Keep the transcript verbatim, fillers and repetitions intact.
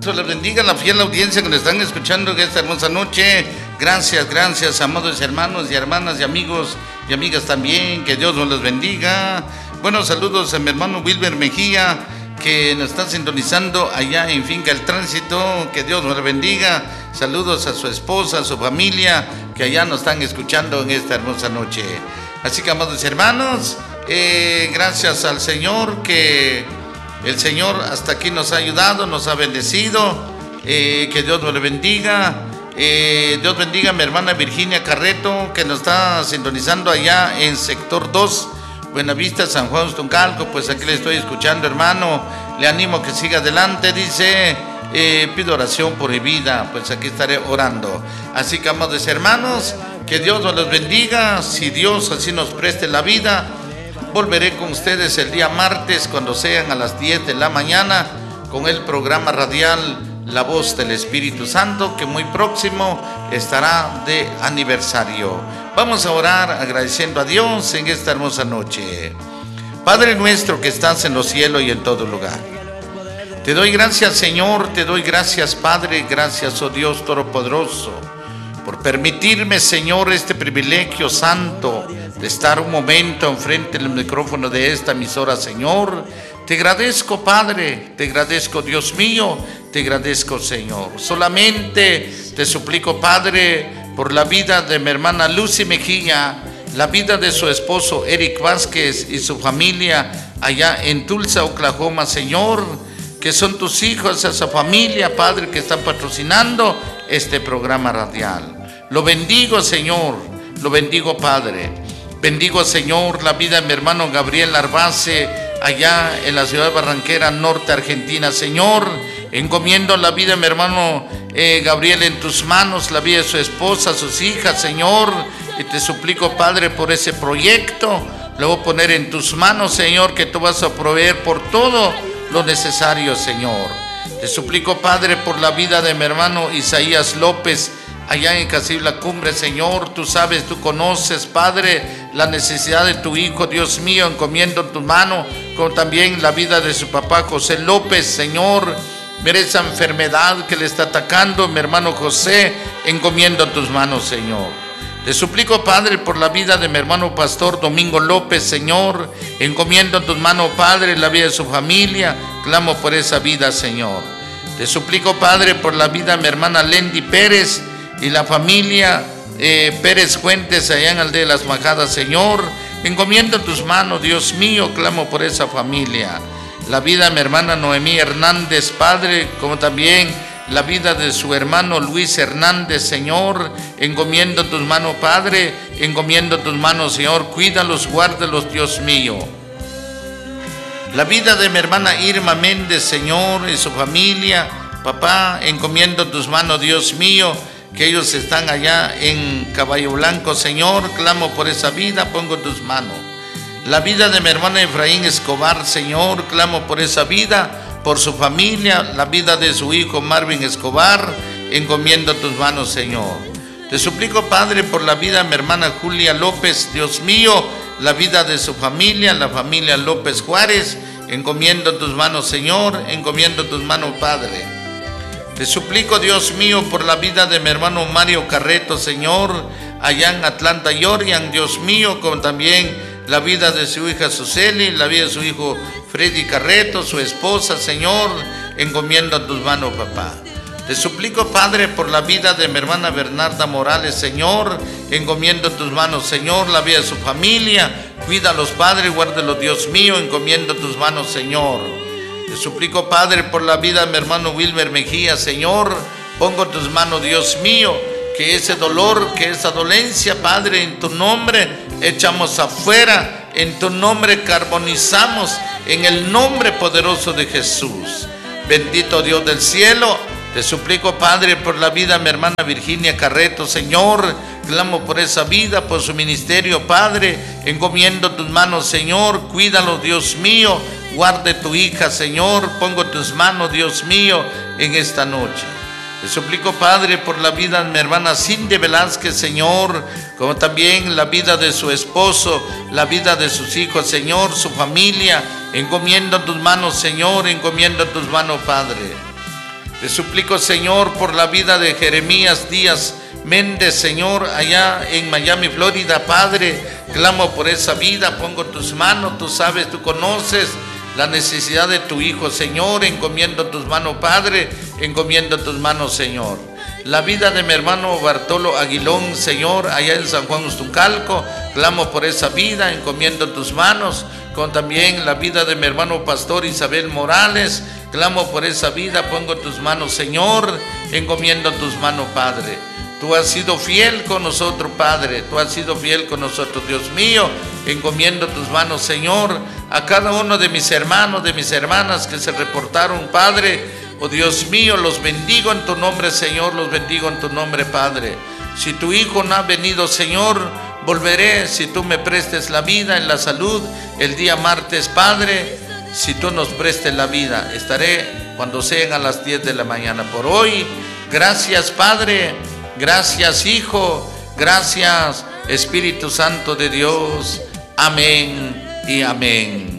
Dios les bendiga, la fiel audiencia que nos están escuchando en esta hermosa noche. Gracias, gracias, amados hermanos y hermanas y amigos y amigas también. Que Dios nos los bendiga. Buenos saludos a mi hermano Wilber Mejía, que nos está sintonizando allá en Finca El Tránsito. Que Dios nos bendiga. Saludos a su esposa, a su familia, que allá nos están escuchando en esta hermosa noche. Así que, amados hermanos, eh, gracias al Señor, que el Señor hasta aquí nos ha ayudado, nos ha bendecido. Eh, que Dios nos le bendiga. Eh, Dios bendiga a mi hermana Virginia Carreto, que nos está sintonizando allá en sector dos, Buenavista, San Juan Tuncalco. Pues aquí le estoy escuchando, hermano. Le animo a que siga adelante. Dice, eh, pido oración por mi vida. Pues aquí estaré orando. Así que, amados hermanos, que Dios nos los bendiga. Si Dios así nos preste la vida, volveré con ustedes el día martes, cuando sean a las diez de la mañana, con el programa radial La Voz del Espíritu Santo, que muy próximo estará de aniversario. Vamos a orar agradeciendo a Dios en esta hermosa noche. Padre nuestro que estás en los cielos y en todo lugar, te doy gracias, Señor, te doy gracias, Padre, gracias, oh Dios Todopoderoso, por permitirme, Señor, este privilegio santo de estar un momento enfrente del micrófono de esta emisora, Señor. Te agradezco, Padre, te agradezco, Dios mío, te agradezco, Señor. Solamente te suplico, Padre, por la vida de mi hermana Lucy Mejía, la vida de su esposo Eric Vázquez y su familia allá en Tulsa, Oklahoma, Señor, que son tus hijos, esa familia, Padre, que están patrocinando este programa radial. Lo bendigo, Señor, lo bendigo, Padre. Bendigo, Señor, la vida de mi hermano Gabriel Arbace, allá en la ciudad de Barranquera, norte Argentina, Señor. Encomiendo la vida de mi hermano eh, Gabriel en tus manos, la vida de su esposa, sus hijas, Señor. Y te suplico, Padre, por ese proyecto, lo voy a poner en tus manos, Señor, que tú vas a proveer por todo lo necesario, Señor. Te suplico, Padre, por la vida de mi hermano Isaías López, allá en Casibla Cumbre, Señor. Tú sabes, tú conoces, Padre, la necesidad de tu hijo, Dios mío. Encomiendo en tu mano, como también la vida de su papá José López, Señor. Mira esa enfermedad que le está atacando mi hermano José. Encomiendo en tus manos, Señor. Te suplico, Padre, por la vida de mi hermano Pastor Domingo López, Señor. Encomiendo en tus manos, Padre, la vida de su familia. Clamo por esa vida, Señor. Te suplico, Padre, por la vida de mi hermana Lendy Pérez y la familia eh, Pérez Fuentes allá en Aldea de las Majadas, Señor. Encomiendo en tus manos, Dios mío, clamo por esa familia. La vida de mi hermana Noemí Hernández, Padre, como también la vida de su hermano Luis Hernández, Señor. Encomiendo en tus manos, Padre, encomiendo en tus manos, Señor. Cuídalos, guárdalos, Dios mío. La vida de mi hermana Irma Méndez, Señor, y su familia, papá, encomiendo en tus manos, Dios mío, que ellos están allá en Caballo Blanco, Señor. Clamo por esa vida, pongo en tus manos. La vida de mi hermano Efraín Escobar, Señor, clamo por esa vida, por su familia, la vida de su hijo Marvin Escobar, encomiendo en tus manos, Señor. Te suplico, Padre, por la vida de mi hermana Julia López, Dios mío, la vida de su familia, la familia López Juárez, encomiendo en tus manos, Señor, encomiendo en tus manos, Padre. Te suplico, Dios mío, por la vida de mi hermano Mario Carreto, Señor, allá en Atlanta, Georgia, Dios mío, como también la vida de su hija Suseli, la vida de su hijo Freddy Carreto, su esposa, Señor, encomiendo en tus manos, papá. Te suplico, Padre, por la vida de mi hermana Bernarda Morales, Señor, encomiendo en tus manos, Señor, la vida de su familia. Cuídalos, Padre, guárdalos, Dios mío, encomiendo en tus manos, Señor. Te suplico, Padre, por la vida de mi hermano Wilmer Mejía, Señor. Pongo en tus manos, Dios mío, que ese dolor, que esa dolencia, Padre, en tu nombre echamos afuera, en tu nombre carbonizamos, en el nombre poderoso de Jesús. Bendito Dios del cielo, te suplico, Padre, por la vida de mi hermana Virginia Carreto, Señor. Clamo por esa vida, por su ministerio, Padre. Encomiendo tus manos, Señor. Cuídalo, Dios mío. Guarde tu hija, Señor. Pongo tus manos, Dios mío, en esta noche. Te suplico, Padre, por la vida de mi hermana Cindy Velázquez, Señor, como también la vida de su esposo, la vida de sus hijos, Señor, su familia. Encomiendo tus manos, Señor, encomiendo tus manos, Padre. Te suplico, Señor, por la vida de Jeremías Díaz Méndez, Señor, allá en Miami, Florida, Padre. Clamo por esa vida, pongo tus manos, tú sabes, tú conoces la necesidad de tu hijo, Señor. Encomiendo tus manos, Padre, encomiendo tus manos, Señor. La vida de mi hermano Bartolo Aguilón, Señor, allá en San Juan Ustucalco, clamo por esa vida, encomiendo tus manos. Con también la vida de mi hermano Pastor Isabel Morales, clamo por esa vida, pongo tus manos, Señor, encomiendo tus manos, Padre. Tú has sido fiel con nosotros, Padre, tú has sido fiel con nosotros, Dios mío. Encomiendo tus manos, Señor, a cada uno de mis hermanos, de mis hermanas que se reportaron, Padre. Oh Dios mío, los bendigo en tu nombre, Señor, los bendigo en tu nombre, Padre. Si tu hijo no ha venido, Señor, volveré si tú me prestes la vida en la salud el día martes, Padre. Si tú nos prestes la vida, estaré cuando sean a las diez de la mañana. Por hoy, gracias, Padre, gracias, Hijo, gracias, Espíritu Santo de Dios. Amén y amén.